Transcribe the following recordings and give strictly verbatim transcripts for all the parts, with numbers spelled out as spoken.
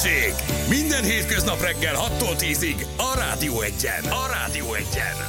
Balázsék! Minden hétköznap reggel hattól tízig a Rádió Egyen. A Rádió Egyen.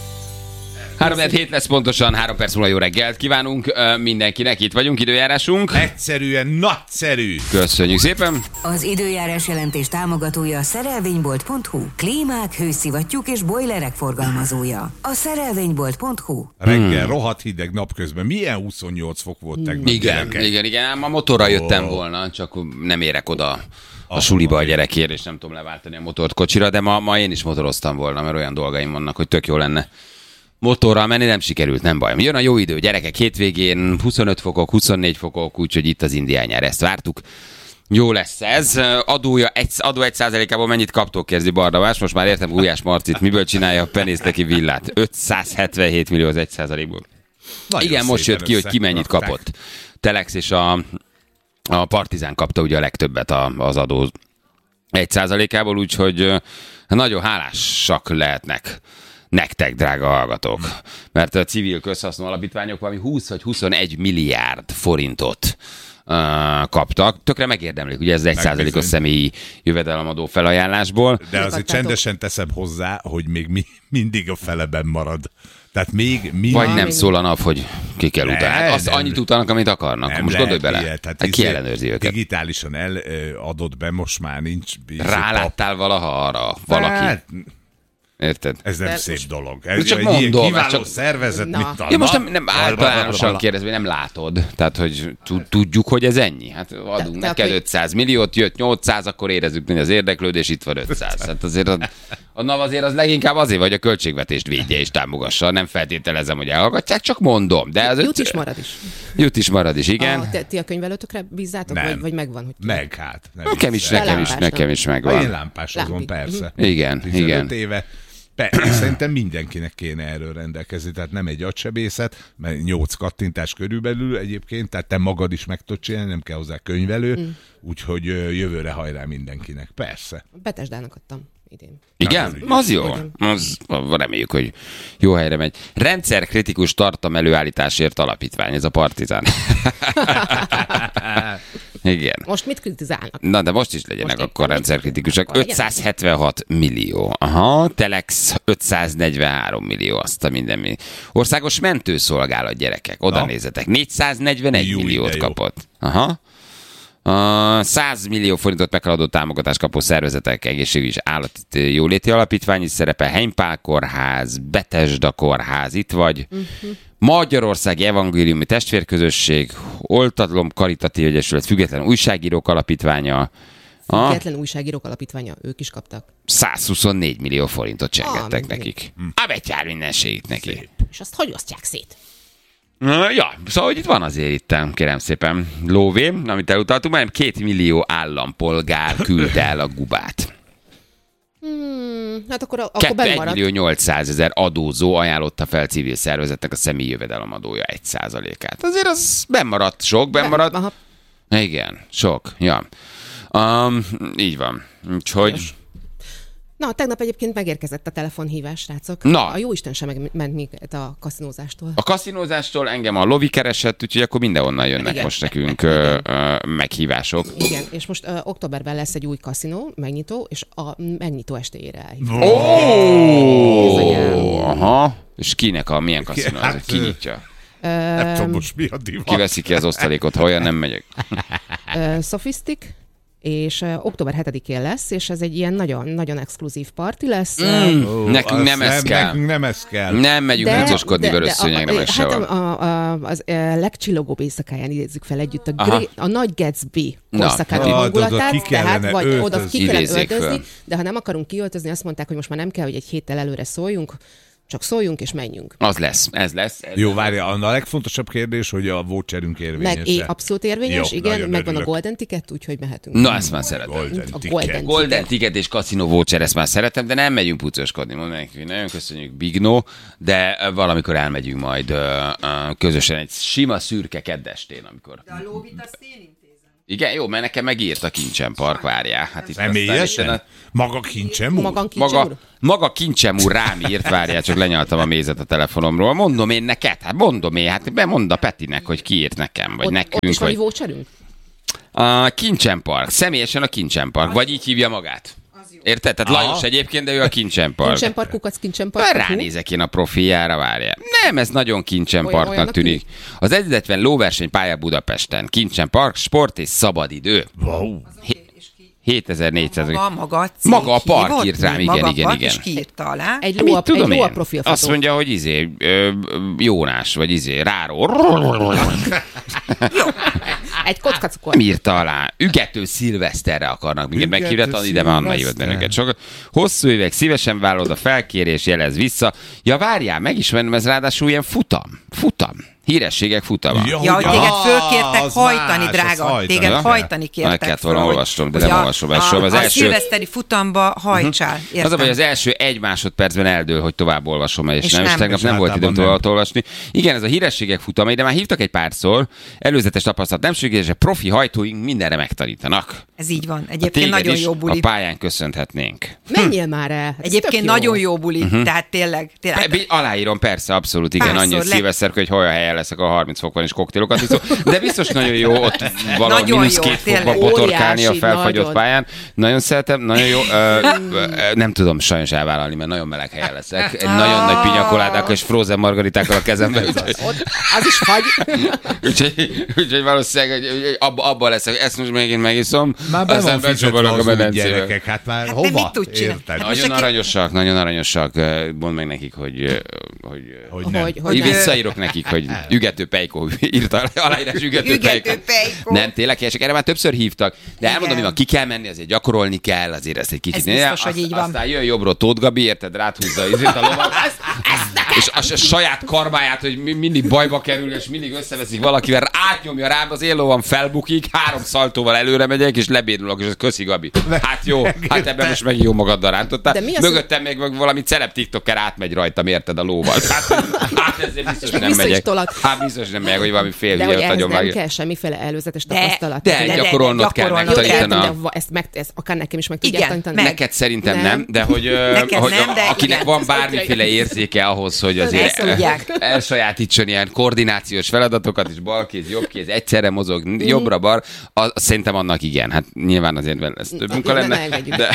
három hét lesz pontosan, három perc múlva jó reggelt kívánunk mindenkinek, itt vagyunk, időjárásunk. Egyszerűen nagyszerű. Köszönjük szépen. Az időjárás jelentés támogatója a szerelvénybolt pont hu. Klímák, hőszivattyúk és bojlerek forgalmazója. A szerelvénybolt pont hu. Reggel hmm. rohadt hideg napközben. Milyen huszonnyolc fok volt tegnap? Igen, gyerekek? igen, igen, ám a motorra jöttem oh. volna, csak nem érek oda a suliba a gyerekért, és nem tudom leváltani a motort kocsira, de ma, ma én is motoroztam volna, mert olyan dolgaim vannak, hogy tök jó lenne motorral menni, nem sikerült, nem baj. Jön a jó idő, gyerekek, hétvégén huszonöt fokok, huszonnégy fokok, úgyhogy itt az indián nyár, ezt vártuk. Jó lesz ez. Adója, egy, adó egy százalékából mennyit kaptok, kérdezi Bardavás. Most már értem Gulyás Marcit, miből csinálja a penészteki villát. ötszázhetvenhét millió az egy százalékból. Igen, most jött ki, hogy ki mennyit kapott. Telex és a, a Partizán kapta ugye a legtöbbet az adó egy százalékából, úgyhogy nagyon hálásak lehetnek nektek, drága hallgatók. Mert a civil közhasznú alapítványok valami húsz vagy huszonegy milliárd forintot uh, kaptak. Tökre megérdemlik, ugye ez egy százalékos személyi jövedelemadó felajánlásból. De azért csendesen teszem hozzá, hogy még mi, mindig a feleben marad. Tehát még mindig... Vagy nem szól a nap, hogy ki kell utalni. Azt annyit utalnak, amit akarnak. Nem most gondolj bele. Ilyen, hát ki ellenőrzi őket? Digitálisan eladott be, most már nincs... Ráláttál valaha arra valaki? Hát, érted? Ez nem de szép most... dolog. Ez csak egy mondom, ilyen kiváló csak... szervezet, mit talán. Ja, most nem, nem általánosan kérdezve, nem látod. Tehát, hogy tudjuk, hogy ez ennyi. Hát adunk de, neked ötszáz milliót, jött nyolcszáz, akkor érezzük, hogy az érdeklődés, itt van ötszáz. Hát azért a, a NAV azért az leginkább azért, hogy a költségvetést védje és támogassa. Nem feltételezem, hogy elhallgatják, csak mondom. De az jut öt... is marad is. Jut is marad is, igen. A, te, ti a könyvelőtökre bízzátok, vagy, vagy megvan? Hogy meg hát. Nekem is, nekem is, nekem is megvan. Én lámpásozom, persze. Igen, igen. Éve. Persze, szerintem mindenkinek kéne erről rendelkezni, tehát nem egy agysebészet, mert nyolc kattintás körülbelül egyébként, tehát te magad is meg tudod csinálni, nem kell hozzá könyvelő, mm. úgyhogy jövőre hajrá mindenkinek, persze. Betesdának adtam idén. Igen? Az jó. Az, reméljük, hogy jó helyre megy. Rendszerkritikus tartalom előállításért alapítvány, ez a Partizán. Igen. Most mit kritizálnak? Na, de most is legyenek most akkor rendszerkritikusak. ötszázhetvenhat millió. Aha, Telex ötszáznegyvenhárom millió, azt a minden millió. Országos mentőszolgálat, gyerekek, oda na. Nézzetek. négyszáznegyvenegy jó, milliót kapott. Aha. Uh, száz millió forintot meghaladó támogatást kapó szervezetek, egészségügyi és állati jóléti alapítvány is szerepel, Heimpál kórház, Betesda kórház, itt vagy, uh-huh. Magyarországi Evangéliumi Testvérközösség, Oltatlom Karitatív Egyesület, Független Újságírók Alapítványa. Független a... Újságírók Alapítványa, ők is kaptak. százhuszonnégy millió forintot csengettek ah, nekik. Hm. A betyár mindenségét neki. Szép. És azt hogy osztják szét? Ja, szóval hogy itt van azért itt, kérem szépen, lóvé, amit elutaltunk, mert két millió állampolgár küldte el a gubát. Hmm, hát akkor, akkor benmaradt. egy millió nyolcszázezer adózó ajánlotta fel civil szervezetnek a személyi jövedelemadója egy százalékát. Azért az benmaradt, sok benmaradt. Ben, igen, sok, ja. Um, így van, úgyhogy... Na, tegnap egyébként megérkezett a telefonhívás, srácok. Na. A jóisten sem megment minket a kaszinózástól. A kaszinózástól engem a lovi keresett, úgyhogy akkor mindenhonnan jönnek igen. most nekünk ö, ö, meghívások. Igen, és most ö, októberben lesz egy új kaszinó, megnyitó, és a megnyitó estéjére eljön. Ó! Oh! Aha. És kinek a milyen kaszinó? Hát, ki nyitja? Nem tudom most mi a divat. Ki veszi ki az osztalékot, ha olyan nem megyek. Sophistic. És uh, október hetedikén lesz, és ez egy ilyen nagyon-nagyon exkluzív parti lesz. Mm, oh, nekünk nem ez kell. Nekünk nem ez kell. Nem megyünk húzoskodni vörösszőnyegre, meg hát a, a, a, az a legcsillogóbb éjszakáján idézzük fel együtt a, Gré, a Nagy Gatsby korszakának hangulatát, tehát vagy öltözni. Oda ki kellene öltözni, de ha nem akarunk kiöltözni, azt mondták, hogy most már nem kell, hogy egy héttel előre szóljunk, csak szóljunk és menjünk. Az lesz, ez lesz. Ez jó, várja, a legfontosabb kérdés, hogy a voucherünk érvényes. Meg é, abszolút érvényes, jó, igen, megvan a Golden Ticket, úgyhogy mehetünk. Na, ezt már szeretem. Golden, a ticket. Golden, Golden Ticket és Casino Voucher, ezt már szeretem, de nem megyünk pucoskodni. Mondom neki, nagyon köszönjük, Bignó, de valamikor elmegyünk majd uh, uh, közösen egy sima szürke keddestén, amikor... De a lóvit azt én intézem. Igen, jó, mert nekem megírt a Kincsen Park, várjál. Hát itt személyesen? A... Maga Kincsen úr? Maga Kincsen úr? Maga, maga Kincsen úr rám írt, várjál, csak lenyaltam a mézet a telefonomról. Mondom én neked, hát mondom én, hát mondd a Petinek, hogy ki írt nekem, vagy ott, nekünk. Ott is vagy... van egy voucherünk? A Kincsen Park. Személyesen a Kincsen Park. Vagy így hívja magát. Érted? Tehát Aha. Lajos egyébként, de ő a Kincsen Park. Kincsen Park, kukac Kincsen Park. Ránézek én a profiára, várjál. Nem, ez nagyon Kincsen olyan, Parknak tűnik. tűnik. Az egyetlen lóverseny pálya Budapesten. Kincsen Park, sport és szabadidő. Wow. hétezer-négyszáz. Maga, maga, maga a park írt rám, igen, maga igen, igen. És ki írta alá? Egy ló, egy ló a profilfotó. Azt mondja, hogy izé, ö, Jónás, vagy izé, Ráró. Egy kockacukor. Mi írta alá? Ügető szilveszterre akarnak minket meghívni, ide már Anna hívott bennünket. Sok hosszú évek, szívesen vállalod a felkérés, jelez vissza. Ja, várjál, megismerem, ez ráadásul ilyen futam. Futam. Hírességek futama. Ja, ja hogy téged fölkértek hajtani, más, drága. Téged ja? hajtani kértek Neked volna olvastam, de nem a, olvasom. Ez a, az a első... szilveszteri futamba hajtsál. Uh-huh. Az a baj, az első egy másodpercben eldől, hogy tovább olvasom, és, és nem, és tegnap nem volt időm tovább olvasni. Igen, ez a hírességek futama, de már hívtak egy párszor, előzetes tapasztalat nem szükséges, profi hajtóink mindenre megtanítanak. Ez így van. Egyébként nagyon jó buli. A pályán köszönhetnénk. Menjél már el. Egyébként nagyon jó buli, tehát tényleg. Aláírom, persze, abszolút, igen, annyi szilveszter, hogy hol a helyen leszek, a harminc fok van és koktélokat iszom, de biztos nagyon jó ott valami mínusz két fokba botorkálni a felfagyott nagyon. Pályán. Nagyon szeretem, nagyon jó. Ö, ö, nem tudom sajnos elvállalni, mert nagyon meleg helyen leszek. Egy nagyon nagy pinyakoládákkal és frozen margaritákkal a kezemben. Az is fagy. Úgyhogy, úgyhogy valószínűleg hogy abba, abba leszek. Ezt most megint megiszom. Már be van fizetve az új gyerekek, hát már hát hova? Érted? Nagyon aranyosak, nagyon aranyosak. Mondd meg nekik, hogy hogy, hogy, nem. hogy, hogy visszaírok nekik, hogy ügető pejkó írta aláírás ügető pejkó. Nem, tényleg, és erre már többször hívtak, de igen. Elmondom, hogy van, ki kell menni, azért gyakorolni kell, azért ezt egy kicsit. Ez biztos, hogy így van. Aztán jön jobbról Tóth Gabi, érted, ráthúzza a lovat, és a, a saját karmáját, hogy mindig bajba kerül, és mindig összeveszik valakivel, átnyomja rám, az én lovam felbukik, három szaltóval előre megyek, és lebénulok, és ez köszi Gabi. Hát jó, hát ebben most meg jó magaddal rántottál. Mögöttem még valami celeb tiktoker átmegy rajtam, érted, a lóval. Hát, hát ezért biztos nem megyek. Hát biztos nem megyek, hogy valami fél de hogy ehhez nem meg... kell semmiféle előzetes tapasztalat. De, de, de gyakorolnod kell megtanítani. Ezt, meg, ezt akár nekem is meg tudják tanítani. Neked szerintem nem, de hogy, hogy nem, de akinek van bármiféle érzéke ahhoz, hogy azért elsajátítson ilyen koordinációs feladatokat, és balkéz, jobbkéz, egyszerre mozog, jobbra-bar, szerintem annak igen. Hát nyilván azért lesz több munka lenne.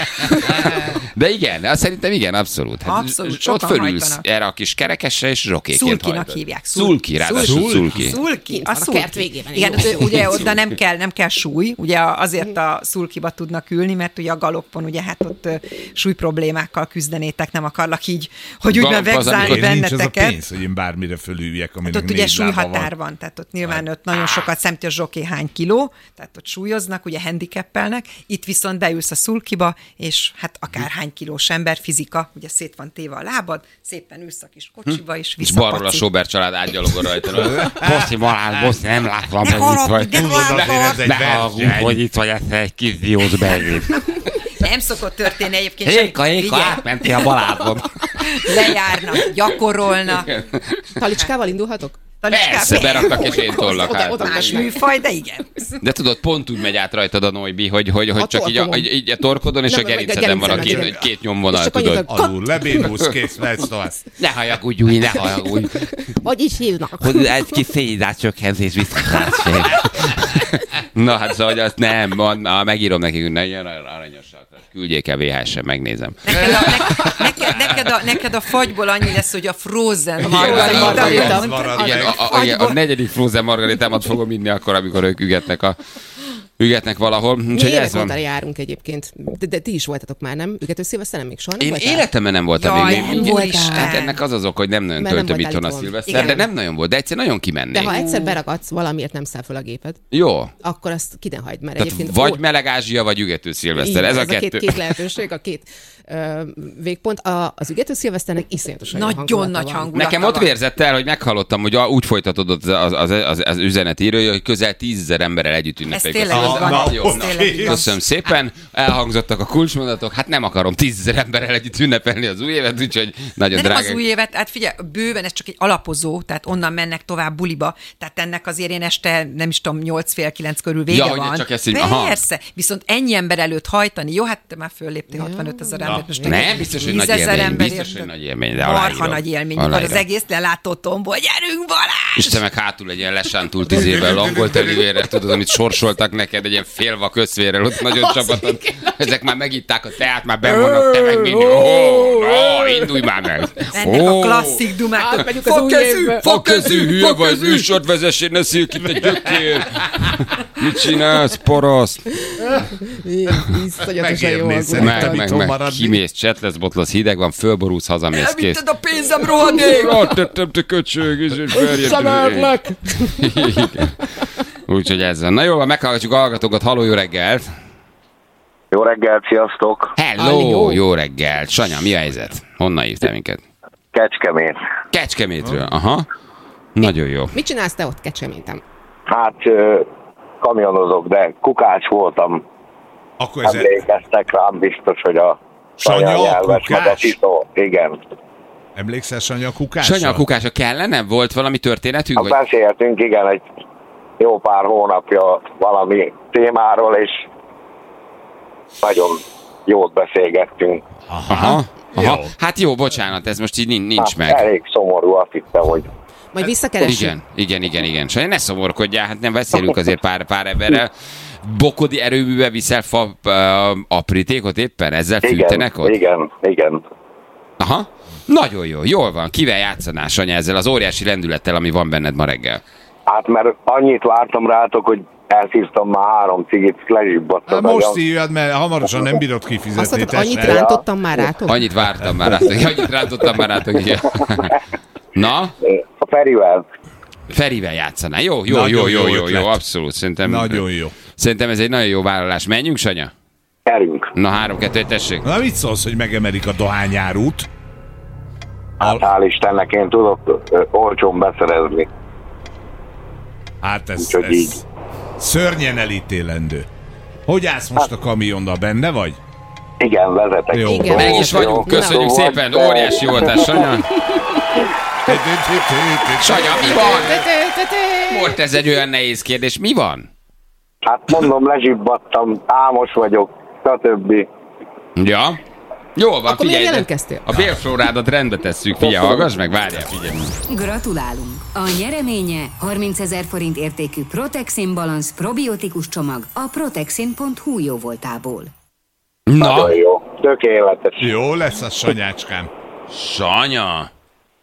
De igen, azt szerintem igen, abszolút. Ott fölülsz erre a kis kerekesre, és zsokéként hajtod. Szulkinak hívják. Szulki, ráadásul szulki. Szulki, a kert végében. Igen, ugye oda nem kell, nem kell súly, ugye azért a szulkiba tudnak ülni, mert ugye a galoppon, ugye hát ott súly problémákkal küzdenétek, nem akarlak így, hogy úgy vegzálni benneteket. Nincs az a pénz, hogy én bármire fölüljek, aminek hát ott ugye súlyhatár van, tehát ott nyilván ott nagyon sokat szemti a zsoké hány kiló, tehát ott súlyoznak, ugye handicappelnek, itt viszont beülsz a szulkiba, és hát akár hány kilós ember, fizika, ugye szét van téve a lábad, szépen ülsz a kis kocsiba, és visszapaci. És balról a Sobert család átgyalogol rajta. Boszi, Balázs, Boszi, nem látom, hogy itt vagy. Ne hallgunk, hogy itt vagy, ezt egy kis diós belém. Nem szokott történni egyébként. Éka, éka, átmentél a Balázson. Lejárnak, gyakorolnak. Talicskával indulhatok? Persze, beraktak és én tollak át. Más műfaj, de igen. De tudod, pont úgy megy át rajtad a Noibi, hogy, hogy, hogy csak így a, így a torkodon és nem, a gerinceden van a két, két nyomvonal, tudod. Alul, lebénulsz, kész, mehetsz tovább. Ne halljak úgy, ne halljak úgy. Hogy is hívnak? Hogy egy kis szénhidrátcsökkentés visszatásfél. Na hát szóval, hogy azt nem, na, megírom nekik, hogy nagyon aranyosak. Küldjék el vé há es-en, megnézem. Neked a, ne, neked, neked, a, neked a fagyból annyi lesz, hogy a frozen margarita. Igen, a, a, a, a negyedik frozen margaritámat fogom inni akkor, amikor ők ügetnek a ügetnek valahol. Mi évek óta járunk egyébként, de, de ti is voltatok már, nem? Ügető szilveszter még soha nem Én voltál? Életemben nem voltam. Jaj, még, nem voltál. Hát ennek az az ok, hogy nem nagyon mert töltöm itthon a szilveszter, de nem nagyon volt, de egyszer nagyon kimennék. De ha egyszer beragadsz, valamiért nem száll fel a géped. Jó. Akkor azt ki ne hagyd, mert tehát egyébként... Vagy meleg Ázsia, vagy ügető szilveszter. Ez, ez a kettő. Két, két lehetőség, a két ö, végpont. A, az ügető szilveszternek iszonyatosan nagyon nagy hangulata. Nekem ott vérzett el, hogy meghallottam, hogy úgy folytatódott az, az, az, az üzenetírője, hogy közel tízezer emberrel együtt ünnepeljük. Köszönöm szépen, elhangzottak a kulcsmondatok, hát nem akarom tízezer emberrel együtt ünnepelni az új évet, úgyhogy nagyon drága. Nem az új évet, hát figyelj, bőven ez csak egy alapozó, tehát onnan mennek tovább buliba, tehát ennek azért én este, nem is tudom, nyolc fél kilenc körül vége ja, van. Csak ezt így, persze, viszont ennyi ember előtt hajtani, jó, hát te már fölléptél hatvanöt ezer embert. Most nem, biztos, hogy nagy élmény, biztos, hogy nagy élmény, de marha nagy élmény, mikor az egész lelátó tombol, gyerünk Balázs! És te meg hátul egy ilyen lesántult izével, angol telivérrel, tudod, amit sorsoltak neked, neked egy ilyen félvak összvérrel, ott nagyon csapatod. Ezek már megitták a teát, már benn vannak, te meg mindig. Ó, indulj már meg. Ennek a klasszik dumák. Fogkezű, fogkezű, hülye vagy, műsort vezessél, ne szűk itt a gyökér. Mit csinálsz, paraszt? Iszonyatosan jó az. Meg, meg, meg, kimész, csetlesz, botlasz, hideg van, fölborulsz, hazamész, kész. Elvitted a pénzem, rohadék! Rátettem, te köcsög, és Összeverlek! Úgyhogy ez van. Na jól van, meghallgatjuk a hallgatókat. Halló, jó reggelt! Jó reggelt, sziasztok! Hello, jó reggelt! Sanya, mi a helyzet? Honnan hívtál minket? Kecskemét. Kecskemétről, aha. Nagyon jó. Mit csinálsz te ott Kecskeméten? Hát kamionozok, de kukács voltam. Akkor ez Emlékeztek rám biztos, hogy a Sanya nyelves kukács? Igen. Emlékszel Sanya kukásra? Sanya kukása kellene? Volt valami történetünk? Ha Vagy... beszéltünk, igen, egy jó pár hónapja valami témáról, és nagyon jót beszélgettünk. Aha. Aha. Aha. Jó. Hát jó, bocsánat, ez most így nincs hát, meg. Elég szomorú, azt hittem, hogy... Majd visszakeressük. Igen, igen, igen, igen. Sanya, ne szomorkodjál, hát nem beszélünk azért pár, pár emberrel. Bokodi erőműbe viszel fa uh, aprítékot éppen? Ezzel fűtenek ott? Igen, igen. Aha. Nagyon jó, jól van. Kivel játszanál, Sanya, ezzel az óriási lendülettel, ami van benned ma reggel? Hát mert annyit vártam rátok, hogy elszívtam már három cigit, lezsibbadtam. Hát most szívjad, mert hamarosan nem bírod kifizetni. Azt mondod, annyit rántottam már rátok? Annyit vártam már rátok. Annyit rántottam már rátok, igen. Na? A Ferivel. Ferivel játszanál. Jó, jó, jó, jó, jó, jó, abszolút. Szerintem, nagyon jó. Szerintem ez egy nagyon jó vállalás. Menjünk, Sanya? Gyerünk. Na, három, kettő, tessék. Na, mit szólsz, hogy megemelik a dohányárút? Hát hál' Istennek én tudok olcsón beszerezni. Hát ez, ez szörnyen elítélendő. Hogy állsz most hát, a kamionnal, benne vagy? Igen, vezetek. Jó. Igen, meg is vagyunk, köszönjük no. szépen, óriási voltás, Sanya. Sanya, mi van? Volt ez egy olyan nehéz kérdés, mi van? Hát mondom, lezsibbadtam, álmos vagyok, stb. Ja. Jól van, akkor figyelj. Jelentkeztél? A bélflórádat rendbe tesszük, figyelj, hallgass meg, várjál, figyelj. Gratulálunk! A nyereménye harmincezer forint értékű Protexin Balance probiotikus csomag a protexin pont hu jóvoltából. Na. Nagyon jó, tökéletes. Jó lesz a Sanyácskám. Sanya!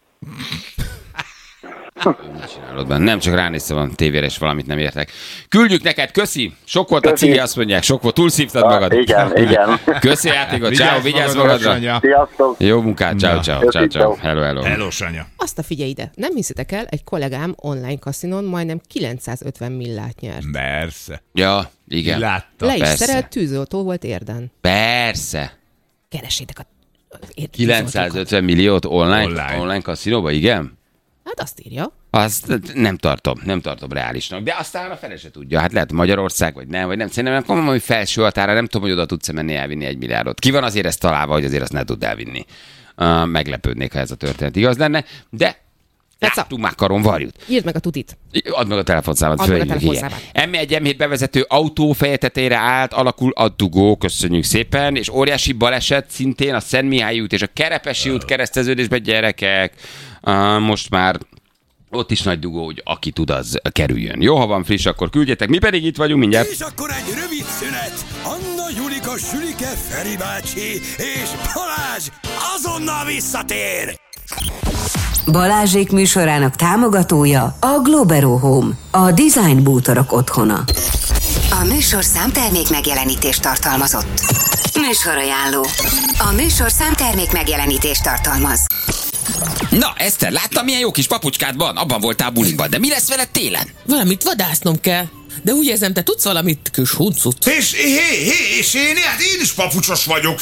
Mit csinálod benne? Nem, csak ránéztem a tévére, és valamit nem értek. Küldjük neked, köszi! Sok volt a cigi, azt mondják, sok volt, túlszívtad magad. Igen, igen. Köszi játékot, ciao, vigyázz magadra. Sziasztok! Jó munkát, ciao, ciao, ciao, ciao. Hello, hello. Hello, Sanya. Azt a figyelj ide, nem hiszitek el, egy kollégám online kaszinon majdnem kilencszázötven millát nyert. Persze. Ja, igen. Látta. Le is Persze. szerelt tűzoltó volt Érden. Persze. Keresétek a kilencszázötven milliót online, Online. online kaszinóba, igen? Hát azt írja. Azt nem tartom, nem tartom reálisnak. De aztán a fele se tudja. Hát lehet Magyarország, vagy nem, vagy nem. Szerintem nem mondom, hogy felső határa, nem tudom, hogy oda tudsz menni elvinni egy milliárdot. Ki van azért ezt találva, hogy azért azt ne tud elvinni. Uh, meglepődnék, ha ez a történet igaz lenne. De láttunk már karon varjút. Írd meg a tutit. Add meg a telefonszámot. Add meg a telefonszámot. em egy em hét bevezető autó feje tetejére állt, alakul a dugó, köszönjük szépen, és óriási baleset szintén a Szentmihályi út és a Kerepesi út kereszteződésben, gyerekek. Uh, most már ott is nagy dugó, hogy aki tud, az kerüljön. Jó, ha van friss, akkor küldjetek. Mi pedig itt vagyunk mindjárt. És akkor egy rövid szünet. Anna, Julika, Sülike, Feri bácsi és Balázs azonnal visszatér. Balázsék műsorának támogatója a Globero Home, a design bútorok otthona. A műsor számtermék megjelenítést tartalmazott. Műsorajánló. A műsor számtermék megjelenítést tartalmaz. Na, Eszter, láttam, milyen jó kis papucskád van? Abban voltál bulinkban, de mi lesz veled télen? Valamit vadásznom kell. De úgy érzem, te tudsz valamit, kis huncut. És, hé, hé, és én, hát én is papucsos vagyok.